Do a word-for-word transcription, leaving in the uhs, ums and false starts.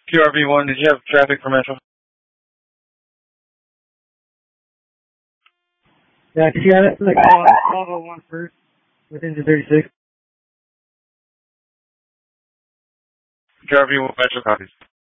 Q R V one, did you have traffic for Metro? Yeah, could you add it to the call, call oh one first with engine thirty-six? Q R V one, Metro copies.